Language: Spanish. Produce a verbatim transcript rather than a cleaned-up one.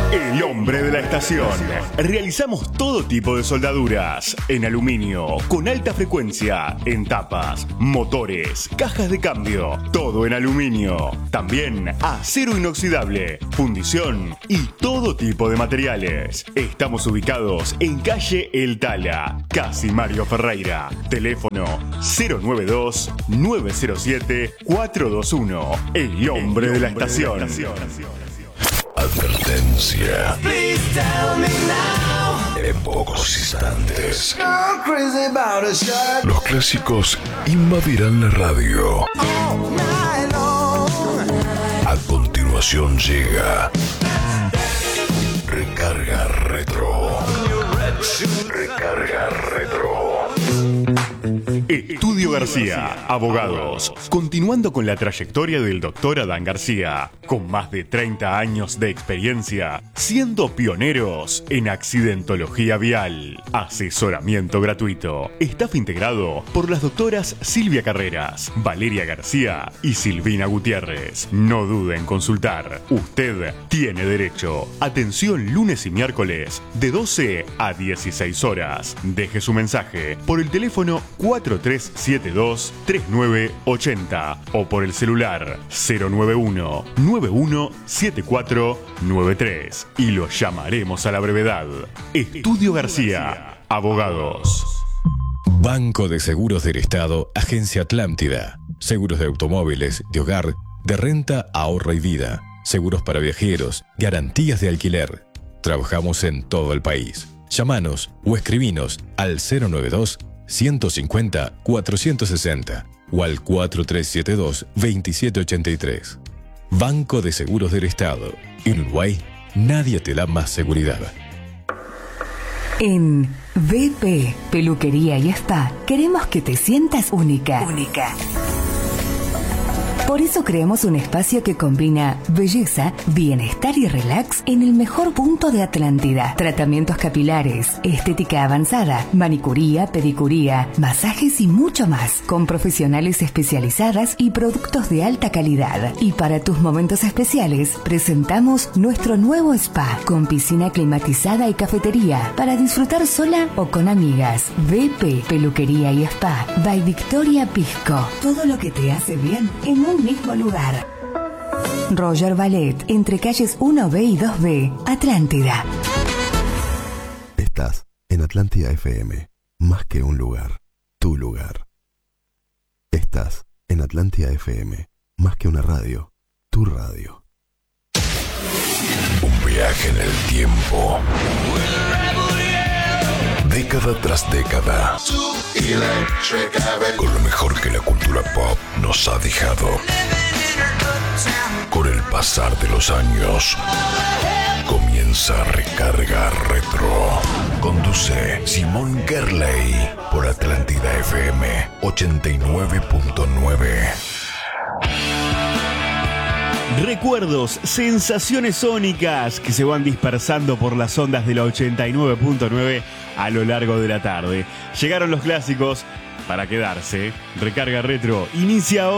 El hombre de la estación. Realizamos todo tipo de soldaduras en aluminio, con alta frecuencia, en tapas, motores, cajas de cambio, todo en aluminio. También acero inoxidable, fundición y todo tipo de materiales. Estamos ubicados en calle El Tala, casi Mario Ferreira. Teléfono cero nueve dos, nueve cero siete, cuatro dos uno. El hombre de la estación. Advertencia. En pocos instantes, los clásicos invadirán la radio. A continuación llega Recarga Retro. Recarga Retro. Estudio García, abogados. Continuando con la trayectoria del doctor Adán García, con más de treinta años de experiencia, siendo pioneros en accidentología vial. Asesoramiento gratuito. Staff integrado por las doctoras Silvia Carreras, Valeria García y Silvina Gutiérrez. No dude en consultar. Usted tiene derecho. Atención lunes y miércoles de doce a dieciséis horas. Deje su mensaje por el teléfono cuatro tres siete dos, tres nueve ocho cero o por el celular cero nueve uno, nueve uno siete cuatro nueve tres y lo llamaremos a la brevedad. Estudio García, abogados. Banco de Seguros del Estado, Agencia Atlántida. Seguros de automóviles, de hogar, de renta, ahorro y vida. Seguros para viajeros, garantías de alquiler. Trabajamos en todo el país. Llámanos o escribinos al cero nueve dos, ciento cincuenta, cuatrocientos sesenta o al cuatro tres siete dos, veintisiete ochenta y tres. Banco de Seguros del Estado. En Uruguay, nadie te da más seguridad. En V P Peluquería y Spa queremos que te sientas única. Única. Por eso creamos un espacio que combina belleza, bienestar y relax en el mejor punto de Atlántida. Tratamientos capilares, estética avanzada, manicuría, pedicuría, masajes y mucho más, con profesionales especializadas y productos de alta calidad. Y para tus momentos especiales, presentamos nuestro nuevo spa, con piscina climatizada y cafetería, para disfrutar sola o con amigas. V P Peluquería y Spa, by Victoria Pisco. Todo lo que te hace bien en un mismo lugar. Roger Ballet, entre calles uno B y dos B, Atlántida. Estás en Atlántida F M, más que un lugar, tu lugar. Estás en Atlántida F M, más que una radio, tu radio. Un viaje en el tiempo. Década tras década. Con lo mejor que la cultura pop nos ha dejado. Con el pasar de los años, comienza Recarga Retro. Conduce Simón Gerley por Atlántida F M ochenta y nueve punto nueve. Recuerdos, sensaciones sónicas que se van dispersando por las ondas de la ochenta y nueve punto nueve a lo largo de la tarde. Llegaron los clásicos para quedarse. Recarga Retro inicia hoy.